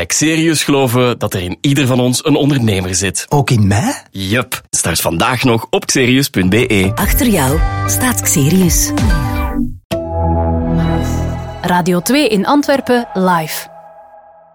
bij Xerius geloven we dat er in ieder van ons een ondernemer zit. Ook in mij? Yup. Start vandaag nog op xerius.be. Achter jou staat Xerius. Radio 2 in Antwerpen live.